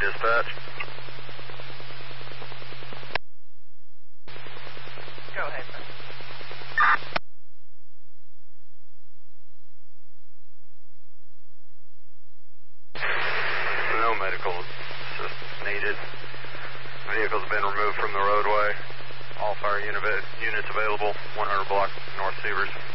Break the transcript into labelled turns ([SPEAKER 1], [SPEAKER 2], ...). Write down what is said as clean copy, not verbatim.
[SPEAKER 1] dispatch.
[SPEAKER 2] Go ahead, sir.
[SPEAKER 1] No medical assistance needed. Vehicle's been removed from the roadway. All fire units available, 100 block North Severs.